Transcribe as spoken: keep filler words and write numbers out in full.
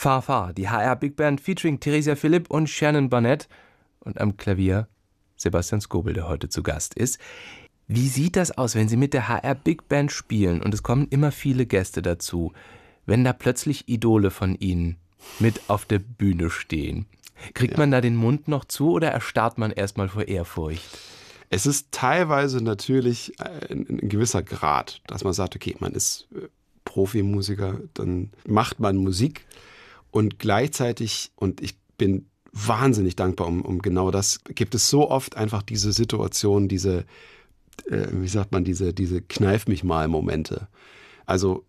Fa-Fa, die H R Big Band featuring Theresia Philipp und Shannon Barnett und am Klavier Sebastian Skobel, der heute zu Gast ist. Wie sieht das aus, wenn Sie mit der H R Big Band spielen und es kommen immer viele Gäste dazu, wenn da plötzlich Idole von Ihnen mit auf der Bühne stehen? Kriegt ja. man da den Mund noch zu oder erstarrt man erstmal vor Ehrfurcht? Es ist teilweise natürlich ein, ein gewisser Grad, dass man sagt, okay, man ist Profimusiker, dann macht man Musik und gleichzeitig, und ich bin wahnsinnig dankbar um, um genau das, gibt es so oft einfach diese Situation, diese, äh, wie sagt man, diese, diese Kneif mich mal Momente. Also